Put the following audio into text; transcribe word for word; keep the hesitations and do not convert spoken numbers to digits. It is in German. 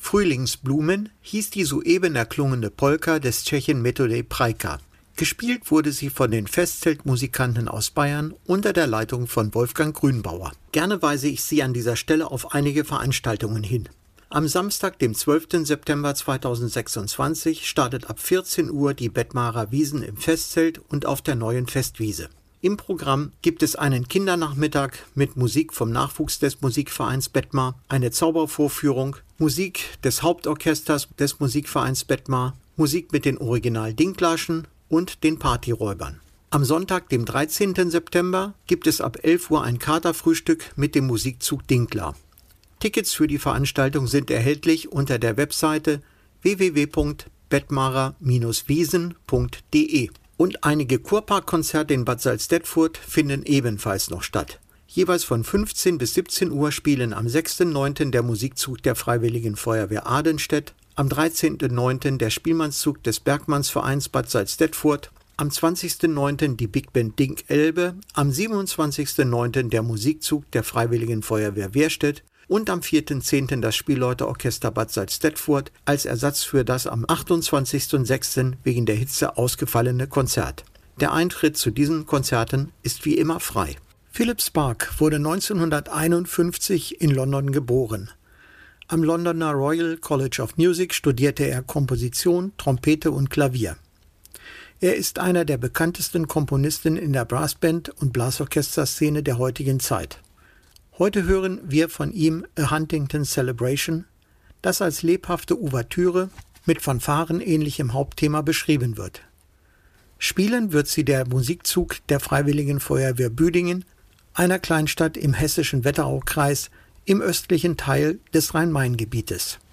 Frühlingsblumen hieß die soeben erklungene Polka des Tschechen Metodej Prajka. Gespielt wurde sie von den Festzeltmusikanten aus Bayern unter der Leitung von Wolfgang Grünbauer. Gerne weise ich Sie an dieser Stelle auf einige Veranstaltungen hin. Am Samstag, dem zwölften September zweitausendsechsundzwanzig, startet ab vierzehn Uhr die Bettmarer Wiesn im Festzelt und auf der neuen Festwiese. Im Programm gibt es einen Kindernachmittag mit Musik vom Nachwuchs des Musikvereins Bettmar, eine Zaubervorführung, Musik des Hauptorchesters des Musikvereins Bettmar, Musik mit den Original-Dinklaschen und den Partyräubern. Am Sonntag, dem dreizehnten September, gibt es ab elf Uhr ein Katerfrühstück mit dem Musikzug Dinkler. Tickets für die Veranstaltung sind erhältlich unter der Webseite w w w punkt bettmarer Bindestrich wiesn punkt d e. Und einige Kurparkkonzerte in Bad Salzdetfurt finden ebenfalls noch statt. Jeweils von fünfzehn bis siebzehn Uhr spielen am sechsten neunten der Musikzug der Freiwilligen Feuerwehr Adenstedt, am dreizehnten neunten der Spielmannszug des Bergmannsvereins Bad Salzdetfurt, am zwanzigsten neunten die Big Band Dink Elbe, am siebenundzwanzigsten neunten der Musikzug der Freiwilligen Feuerwehr Wehrstedt und am vierten zehnten das Spielleute-Orchester Bad Salzdetfurt als Ersatz für das am achtundzwanzigsten sechsten wegen der Hitze ausgefallene Konzert. Der Eintritt zu diesen Konzerten ist wie immer frei. Philip Spark wurde neunzehnhunderteinundfünfzig in London geboren. Am Londoner Royal College of Music studierte er Komposition, Trompete und Klavier. Er ist einer der bekanntesten Komponisten in der Brassband- und Blasorchesterszene der heutigen Zeit. Heute hören wir von ihm A Huntington Celebration, das als lebhafte Ouvertüre mit fanfarenähnlichem Hauptthema beschrieben wird. Spielen wird sie der Musikzug der Freiwilligen Feuerwehr Büdingen, einer Kleinstadt im hessischen Wetteraukreis im östlichen Teil des Rhein-Main-Gebietes.